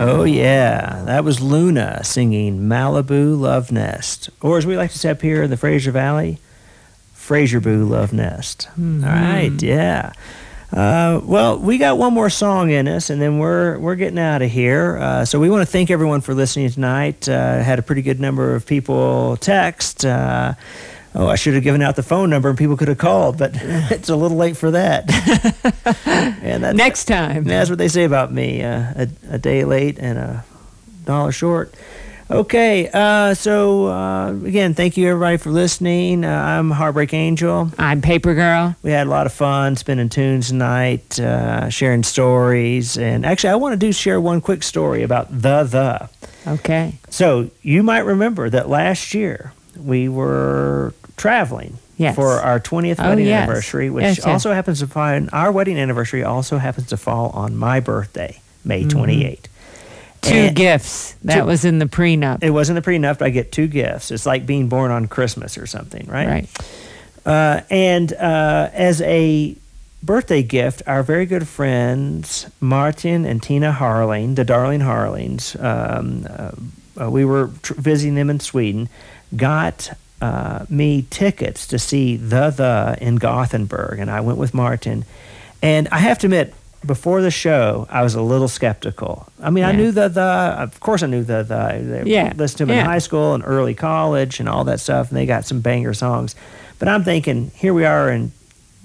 Oh, yeah. That was Luna singing Malibu Love Nest. Or as we like to say up here in the Fraser Valley, Fraser Boo Love Nest. Mm-hmm. All right, yeah. Well, we got one more song in us, and then we're getting out of here. So we want to thank everyone for listening tonight. Had a pretty good number of people text. I should have given out the phone number and people could have called, but it's a little late for that. And next time. That's what they say about me, a day late and a dollar short. Okay, so again, thank you everybody for listening. I'm Heartbreak Angel. I'm Paper Girl. We had a lot of fun spinning tunes tonight, sharing stories. And actually, I want to share one quick story about The. Okay. So you might remember that last year we were traveling for our 20th wedding anniversary, which also happens to fall, our wedding anniversary also happens to fall on my birthday, May 28th. Two gifts. That was in the prenup. It was in the prenup, but I get two gifts. It's like being born on Christmas or something, right? Right. And as a birthday gift, our very good friends, Martin and Tina Harling, the Darling Harlings, we were visiting them in Sweden, got me tickets to see The in Gothenburg, and I went with Martin. And I have to admit, before the show, I was a little skeptical. I mean, I knew of course I knew They listened to them in high school and early college and all that stuff, and they got some banger songs. But I'm thinking, here we are in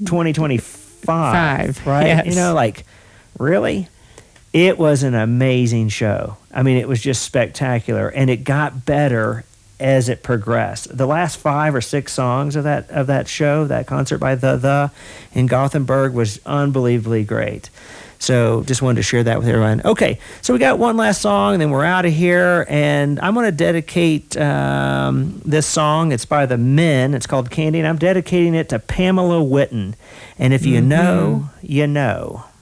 2025, right? Yes. You know, like, really? It was an amazing show. I mean, it was just spectacular, and it got better as it progressed. The last 5 or 6 songs of that show, that concert by The in Gothenburg, was unbelievably great. So just wanted to share that with everyone. Okay, so we got one last song, and then we're out of here. And I'm going to dedicate this song. It's by The Men. It's called Candy, and I'm dedicating it to Pamela Whitten. And if you know, you know.